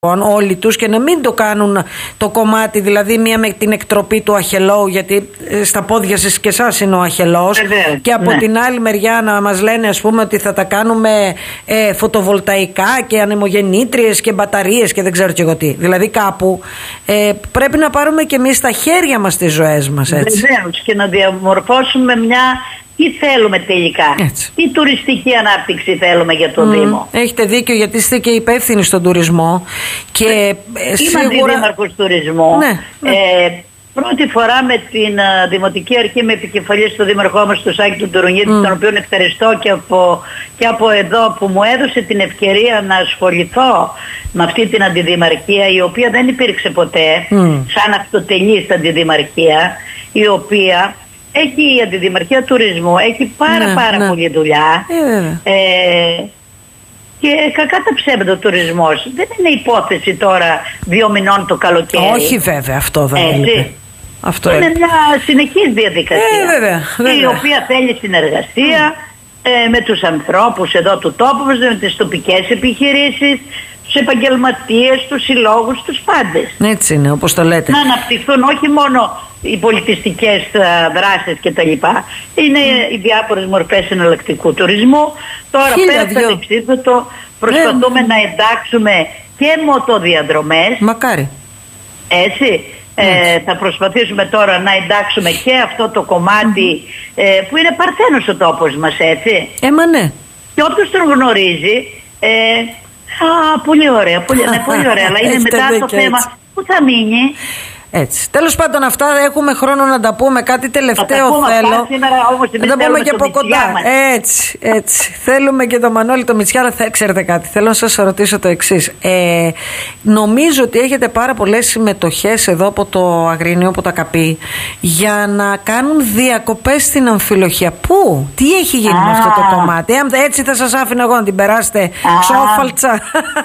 όλοι τους, και να μην το κάνουν το κομμάτι, δηλαδή μία με την εκτροπή του αχελώου, γιατί στα πόδια σας και εσάς είναι ο αχελώος, και από την άλλη μεριά να μας λένε, ας πούμε, ότι θα τα κάνουμε φωτοβολταϊκά και ανεμογεννήτριες και μπαταρίες και δεν ξέρω και εγώ τι. Δηλαδή κάπου πρέπει να πάρουμε και εμείς στα χέρια μας τις ζωές μας, έτσι. Βεβαίως, και να διαμορφώσουμε τι θέλουμε τελικά. Έτσι. Τι τουριστική ανάπτυξη θέλουμε για το Δήμο. Έχετε δίκιο, γιατί είστε και υπεύθυνοι στον τουρισμό. Και είμαι αντιδήμαρχος τουρισμού. Πρώτη φορά με την Δημοτική Αρχή, με επικεφαλής του Δήμαρχό μας, του Σάκη του Τουρουνίδη, τον οποίο ευχαριστώ και από εδώ που μου έδωσε την ευκαιρία να ασχοληθώ με αυτή την αντιδημαρχία, η οποία δεν υπήρξε ποτέ σαν αυτοτελής αντιδημαρχία, η οποία έχει η αντιδημαρχία τουρισμού, έχει πάρα πολύ δουλειά. Και κακά τα ψέματα, ο τουρισμός δεν είναι υπόθεση τώρα 2 μηνών το καλοκαίρι. Όχι βέβαια, αυτό δεν είναι. Αυτό είναι μια συνεχής διαδικασία, η οποία θέλει συνεργασία με τους ανθρώπους εδώ του τόπου μας, με τις τοπικές επιχειρήσεις, τους επαγγελματίες, τους συλλόγους, τους πάντες. Έτσι είναι, όπως το λέτε. Να αναπτυχθούν όχι μόνο οι πολιτιστικές δράσεις κτλ. Είναι οι διάφορες μορφές εναλλακτικού τουρισμού. Τώρα πέρα από το ανεξίδωτο προσπαθούμε να εντάξουμε και μοτοδιαδρομές. Μακάρι. Έτσι. Θα προσπαθήσουμε τώρα να εντάξουμε και αυτό το κομμάτι που είναι παρθένος ο τόπος μας, έτσι. Μα ναι. Και όποιος τον γνωρίζει, πολύ ωραία, πολύ ωραία, αλλά είναι μετά το θέμα που θα μείνει. Έτσι. Τέλος πάντων, αυτά έχουμε χρόνο να τα πούμε. Κάτι τελευταίο θέλω. Να τα πούμε και από κοντά. Έτσι. Θέλουμε και το Μανώλη το Μητσιάρα. Ξέρετε κάτι, θέλω να σας ρωτήσω το εξής. Νομίζω ότι έχετε πάρα πολλές συμμετοχές εδώ από το Αγρίνιο, από τα ΚΑΠΗ, για να κάνουν διακοπές στην Αμφιλοχία. Πού, τι έχει γίνει με αυτό το κομμάτι? Έτσι θα σας άφηνα εγώ να την περάσετε ξόφαλτσα.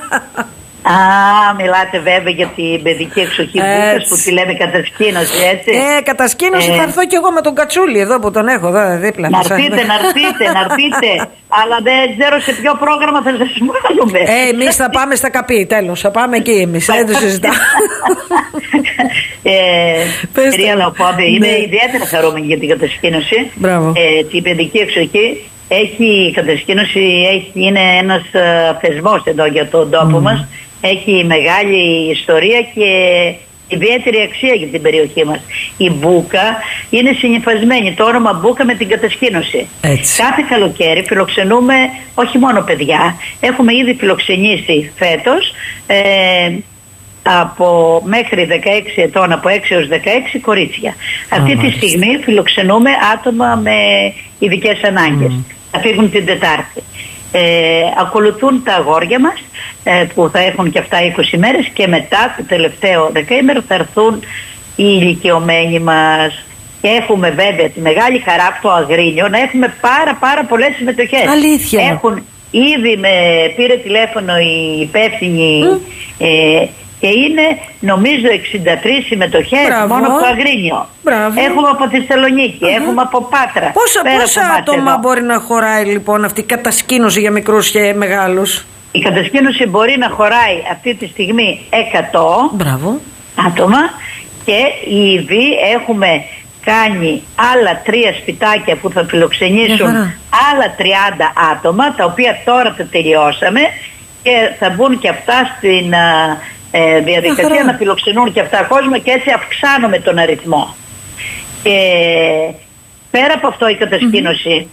Μιλάτε βέβαια για την παιδική εξοχή Μπούκας, που τη λέμε κατασκήνωση, έτσι. Κατασκήνωση, θα έρθω κι εγώ με τον Κατσούλη εδώ που τον έχω εδώ δίπλα. Να έρθετε. Αλλά δεν ξέρω σε ποιο πρόγραμμα θα σας βάλουμε. Εμείς θα πάμε στα ΚΑΠΗ, τέλος. Θα πάμε εκεί εμείς, δεν το συζητάω. Κυρία Λαοπόδη, είμαι ιδιαίτερα χαρούμενη για την κατασκήνωση. Την παιδική εξοχή. Η κατασκήνωση είναι ένας θεσμός εδώ για τον τόπο μας. Έχει μεγάλη ιστορία και ιδιαίτερη αξία για την περιοχή μας. Η Μπούκα είναι συνυφασμένη, το όνομα Μπούκα, με την κατασκήνωση. Κάθε καλοκαίρι φιλοξενούμε όχι μόνο παιδιά, έχουμε ήδη φιλοξενήσει φέτος μέχρι 16 ετών, από 6 έως 16 κορίτσια. Αυτή τη στιγμή φιλοξενούμε άτομα με ειδικές ανάγκες. Θα φύγουν την Τετάρτη. Ακολουθούν τα αγόρια μας που θα έχουν και αυτά 20 μέρες, και μετά το τελευταίο δεκαήμερο θα έρθουν οι ηλικιωμένοι μας. Και έχουμε βέβαια τη μεγάλη χαρά από το Αγρίνιο να έχουμε πάρα πολλές συμμετοχές. Αλήθεια. Ήδη με πήρε τηλέφωνο η υπεύθυνη και είναι νομίζω 63 συμμετοχές μόνο από το Αγρίνιο. Έχουμε από Θεσσαλονίκη, έχουμε από Πάτρα. Πόσα άτομα μπορεί να χωράει λοιπόν αυτή η κατασκήνωση για μικρούς και μεγάλους? Η κατασκήνωση μπορεί να χωράει αυτή τη στιγμή 100 άτομα, και ήδη έχουμε κάνει άλλα 3 σπιτάκια που θα φιλοξενήσουν άλλα 30 άτομα, τα οποία τώρα τα τελειώσαμε και θα μπουν και αυτά στην διαδικασία να φιλοξενούν και αυτά κόσμο, και έτσι αυξάνουμε τον αριθμό. Και πέρα από αυτό η κατασκήνωση,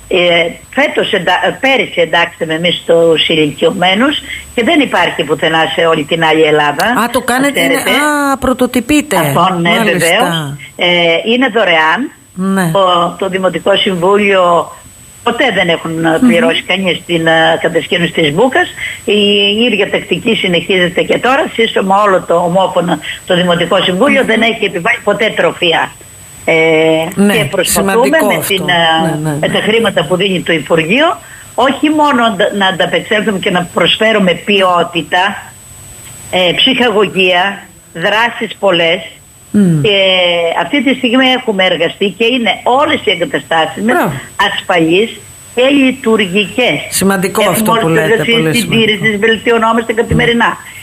πέρυσι εντάξαμε εμείς τους ηλικιωμένους και δεν υπάρχει πουθενά σε όλη την άλλη Ελλάδα. Το κάνετε, πρωτοτυπείτε. Ναι, βεβαίως. Είναι δωρεάν. Το Δημοτικό Συμβούλιο ποτέ δεν έχουν πληρώσει κανείς την κατασκήνωση της Μπούκας. Η ίδια τακτική συνεχίζεται και τώρα. Σύστομα όλο το ομόφωνο το Δημοτικό Συμβούλιο δεν έχει επιβάλει ποτέ τροφία. Και προσπαθούμε με τα χρήματα που δίνει το Υπουργείο όχι μόνο να ανταπεξέλθουμε και να προσφέρουμε ποιότητα, ψυχαγωγία, δράσεις πολλές. Και αυτή τη στιγμή έχουμε εργαστεί και είναι όλες οι εγκαταστάσεις μας ασφαλείς και λειτουργικές. Σημαντικό αυτό που λέτε. Έχουμε όλες τις συντήρησεις, βελτιωνόμαστε καθημερινά.